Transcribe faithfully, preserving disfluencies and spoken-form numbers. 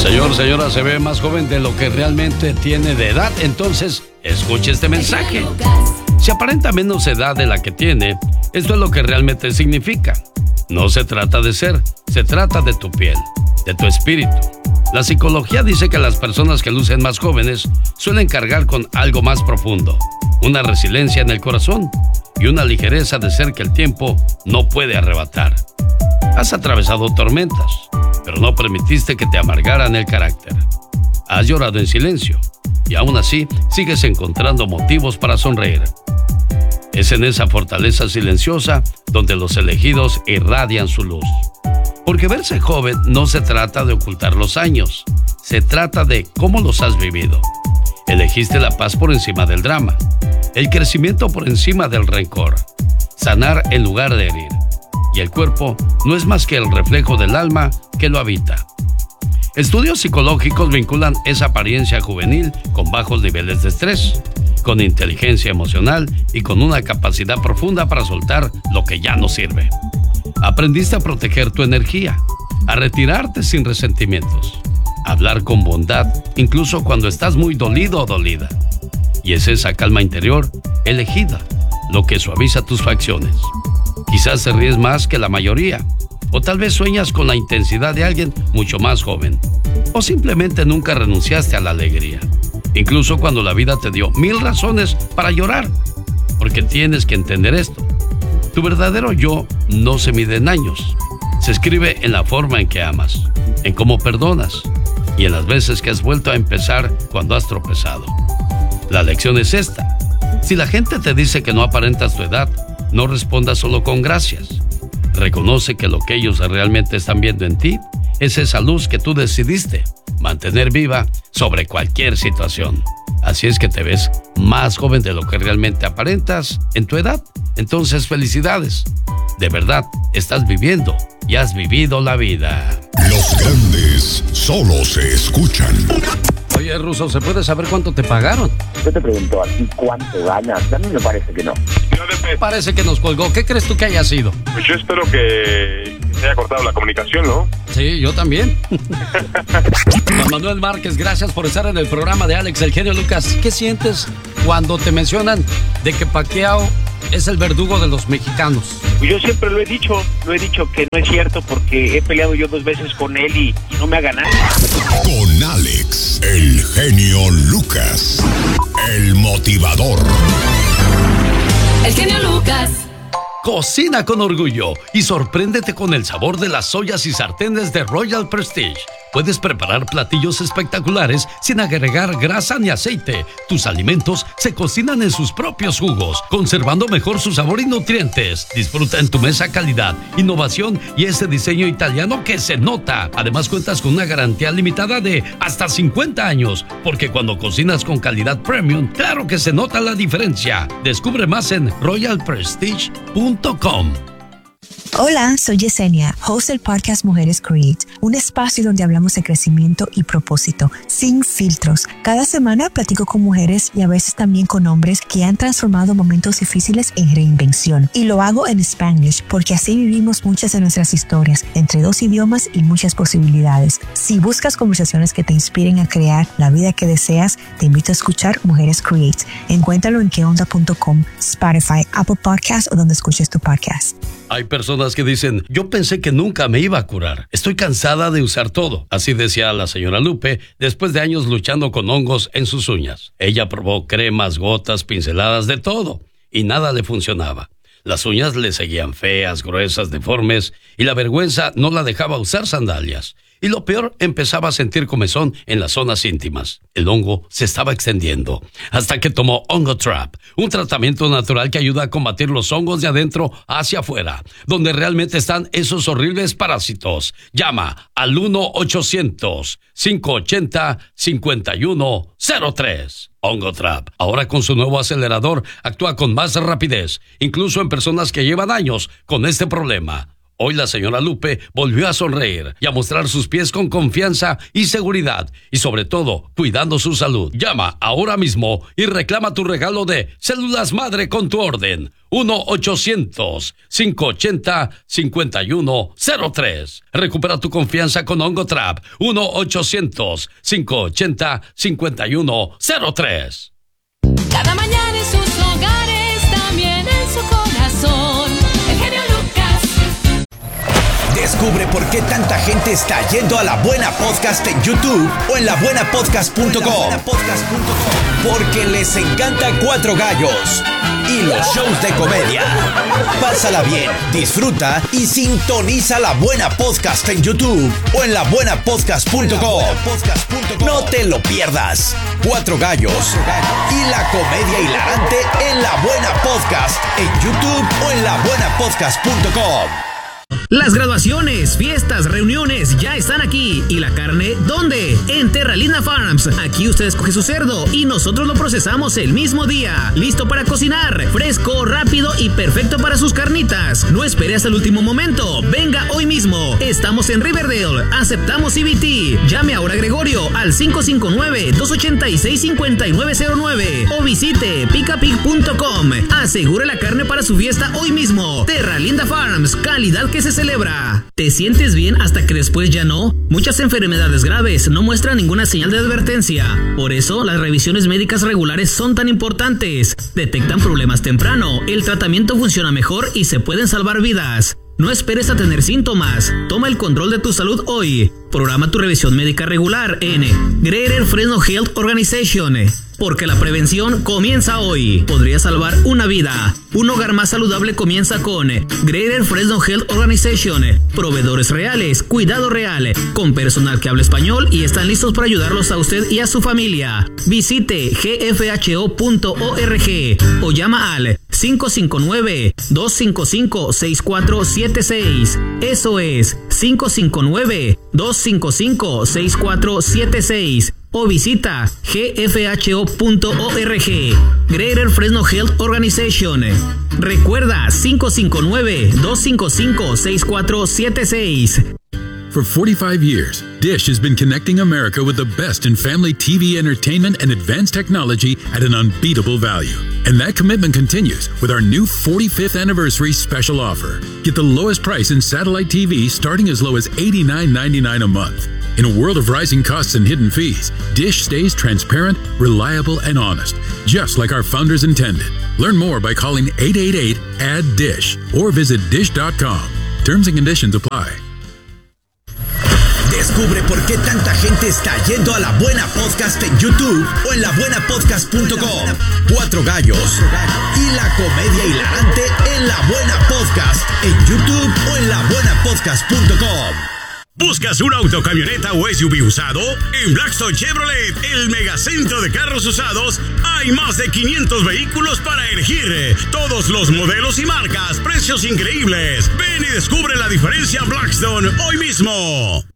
Señor, señora, se ve más joven de lo que realmente tiene de edad. Entonces, escuche este mensaje. Si aparenta menos edad de la que tiene, esto es lo que realmente significa. No se trata de ser, se trata de tu piel, de tu espíritu. La psicología dice que las personas que lucen más jóvenes suelen cargar con algo más profundo, una resiliencia en el corazón y una ligereza de ser que el tiempo no puede arrebatar. Has atravesado tormentas, pero no permitiste que te amargaran el carácter. Has llorado en silencio y aún así sigues encontrando motivos para sonreír. Es en esa fortaleza silenciosa donde los elegidos irradian su luz. Porque verse joven no se trata de ocultar los años, se trata de cómo los has vivido. Elegiste la paz por encima del drama, el crecimiento por encima del rencor, sanar en lugar de herir. Y el cuerpo no es más que el reflejo del alma que lo habita. Estudios psicológicos vinculan esa apariencia juvenil con bajos niveles de estrés, con inteligencia emocional y con una capacidad profunda para soltar lo que ya no sirve. Aprendiste a proteger tu energía, a retirarte sin resentimientos, a hablar con bondad, incluso cuando estás muy dolido o dolida. Y es esa calma interior elegida lo que suaviza tus facciones. Quizás te ríes más que la mayoría, o tal vez sueñas con la intensidad de alguien mucho más joven, o simplemente nunca renunciaste a la alegría, incluso cuando la vida te dio mil razones para llorar, porque tienes que entender esto. Tu verdadero yo no se mide en años, se escribe en la forma en que amas, en cómo perdonas y en las veces que has vuelto a empezar cuando has tropezado. La lección es esta: si la gente te dice que no aparentas tu edad, no respondas solo con gracias. Reconoce que lo que ellos realmente están viendo en ti es esa luz que tú decidiste mantener viva sobre cualquier situación. Así es que te ves más joven de lo que realmente aparentas en tu edad. Entonces, felicidades. De verdad, estás viviendo y has vivido la vida. Los grandes solo se escuchan. Oye, Ruso, ¿se puede saber cuánto te pagaron? Yo te pregunto a ti cuánto ganas. A mí me parece que no. Parece que nos colgó. ¿Qué crees tú que haya sido? Pues yo espero que se haya cortado la comunicación, ¿no? Sí, yo también. Juan Manuel Márquez, gracias por estar en el programa de Alex, el genio Lucas. ¿Qué sientes cuando te mencionan de que Pacquiao es el verdugo de los mexicanos? Yo siempre lo he dicho, lo he dicho que no es cierto porque he peleado yo dos veces con él y, y no me ha ganado. Con Alex, el genio Lucas, el motivador. El genio Lucas. Cocina con orgullo y sorpréndete con el sabor de las ollas y sartenes de Royal Prestige. Puedes preparar platillos espectaculares sin agregar grasa ni aceite. Tus alimentos se cocinan en sus propios jugos, conservando mejor su sabor y nutrientes. Disfruta en tu mesa calidad, innovación y ese diseño italiano que se nota. Además, cuentas con una garantía limitada de hasta cincuenta años, porque cuando cocinas con calidad premium, claro que se nota la diferencia. Descubre más en royal prestige punto com. Hola, soy Yesenia, host del podcast Mujeres Create, un espacio donde hablamos de crecimiento y propósito, sin filtros. Cada semana platico con mujeres y a veces también con hombres que han transformado momentos difíciles en reinvención. Y lo hago en Spanglish porque así vivimos muchas de nuestras historias, entre dos idiomas y muchas posibilidades. Si buscas conversaciones que te inspiren a crear la vida que deseas, te invito a escuchar Mujeres Create. Encuéntralo en que onda punto com, Spotify, Apple Podcasts o donde escuches tu podcast. Hay personas que dicen, yo pensé que nunca me iba a curar. Estoy cansada de usar todo. Así decía la señora Lupe después de años luchando con hongos en sus uñas. Ella probó cremas, gotas, pinceladas, de todo, y nada le funcionaba. Las uñas le seguían feas, gruesas, deformes, y la vergüenza no la dejaba usar sandalias. Y lo peor, empezaba a sentir comezón en las zonas íntimas. El hongo se estaba extendiendo, hasta que tomó Ongotrap, un tratamiento natural que ayuda a combatir los hongos de adentro hacia afuera, donde realmente están esos horribles parásitos. Llama al uno ochocientos, cinco ochenta, cincuenta y uno cero tres. Ongotrap, ahora con su nuevo acelerador, actúa con más rapidez, incluso en personas que llevan años con este problema. Hoy la señora Lupe volvió a sonreír y a mostrar sus pies con confianza y seguridad y sobre todo cuidando su salud. Llama ahora mismo y reclama tu regalo de Células Madre con tu orden. uno ochocientos, cinco ochenta, cincuenta y uno cero tres. Recupera tu confianza con Ongotrap. uno ochocientos, cinco ochenta, cincuenta y uno cero tres. Cada mañana en sus hogares, también en su corazón. El genio Lucas. Descubre por qué tanta gente está yendo a La Buena Podcast en YouTube o en la buena podcast punto com. Porque les encanta Cuatro Gallos y los shows de comedia. Pásala bien, disfruta y sintoniza La Buena Podcast en YouTube o en la buena podcast punto com. No te lo pierdas. Cuatro Gallos y la comedia hilarante en La Buena Podcast en YouTube o en la buena podcast punto com. Las graduaciones, fiestas, reuniones ya están aquí. ¿Y la carne dónde? En Terralina Farms. Aquí usted escoge su cerdo y nosotros lo procesamos el mismo día. Listo para cocinar, fresco, rápido y perfecto para sus carnitas. No espere hasta el último momento. Venga hoy mismo. Estamos en Riverdale. Aceptamos C B T. Llame ahora a Gregorio al cinco cinco nueve, dos ocho seis, cinco nueve cero nueve o visite pica pig punto com. Asegure la carne para su fiesta hoy mismo. Terralinda Farms. Calidad que se celebra. ¿Te sientes bien hasta que después ya no? Muchas enfermedades graves no muestran ninguna señal de advertencia. Por eso, las revisiones médicas regulares son tan importantes. Detectan problemas temprano, el tratamiento funciona mejor y se pueden salvar vidas. No esperes a tener síntomas. Toma el control de tu salud hoy. Programa tu revisión médica regular en Greater Fresno Health Organization. Porque la prevención comienza hoy. Podría salvar una vida. Un hogar más saludable comienza con Greater Fresno Health Organization. Proveedores reales, cuidado real, con personal que habla español y están listos para ayudarlos a usted y a su familia. Visite g f h o punto org o llama al cinco cinco nueve, dos cinco cinco, seis cuatro siete seis. Eso es cinco cinco nueve, dos cinco cinco, seis cuatro siete seis. O visita g f h o punto org. Greater Fresno Health Organization. Recuerda cinco cinco nueve, dos cinco cinco, seis cuatro siete seis. For forty-five years, Dish has been connecting America with the best in family T V entertainment and advanced technology at an unbeatable value. And that commitment continues with our new forty-fifth anniversary special offer. Get the lowest price in satellite T V starting as low as eighty-nine ninety-nine a month. In a world of rising costs and hidden fees, Dish stays transparent, reliable, and honest, just like our founders intended. Learn more by calling eight eight eight, A D D I S H or visit dish dot com. Terms and conditions apply. Descubre por qué tanta gente está yendo a La Buena Podcast en YouTube o en la buena podcast punto com. Cuatro Gallos y la comedia hilarante en La Buena Podcast en YouTube o en la buena podcast punto com. ¿Buscas un auto, camioneta o S U V usado? En Blackstone Chevrolet, el megacentro de carros usados, hay más de quinientos vehículos para elegir. Todos los modelos y marcas, precios increíbles. Ven y descubre la diferencia Blackstone hoy mismo.